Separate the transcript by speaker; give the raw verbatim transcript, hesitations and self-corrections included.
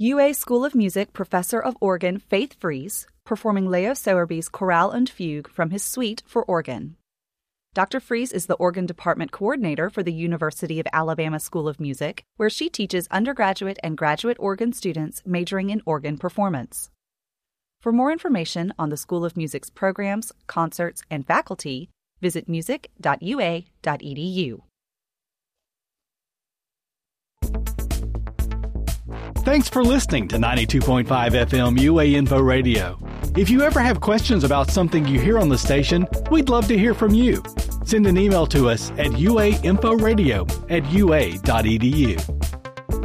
Speaker 1: U A School of Music Professor of Organ Faith Fries, performing Leo Sowerby's Chorale und Fugue from his suite for organ. Doctor Fries is the organ department coordinator for the University of Alabama School of Music, where she teaches undergraduate and graduate organ students majoring in organ performance. For more information on the School of Music's programs, concerts, and faculty, visit music dot u a dot e d u.
Speaker 2: Thanks for listening to ninety-two point five F M U A Info Radio. If you ever have questions about something you hear on the station, we'd love to hear from you. Send an email to us at uainforadio at u a dot e d u.